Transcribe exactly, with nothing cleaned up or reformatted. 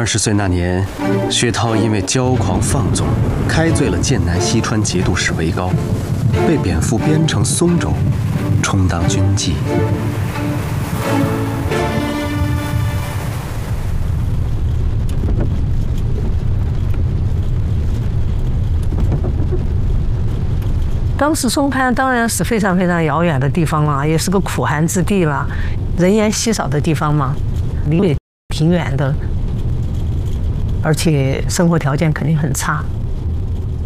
二十岁那年，薛涛因为骄狂放纵，开罪了剑南西川节度使韦高，被贬赴边城松州，充当军妓。 当时松潘当然是非常非常遥远的地方了，也是个苦寒之地了，人烟稀少的地方嘛，离也挺远的，而且生活条件肯定很差。